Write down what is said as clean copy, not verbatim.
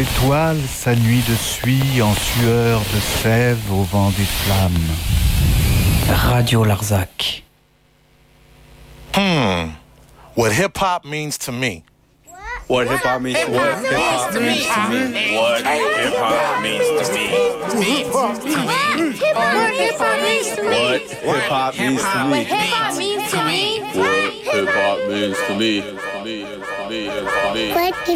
étoile sa nuit de suie en sueur de sève au vent des flammes. Radio Larzac. What hip-hop means to me. What hip-hop means to me. What hip-hop means to me. What hip-hop means to me. What hip-hop means to me. What hip-hop means to me. What hip-hop means to me. What hip-hop means to me. What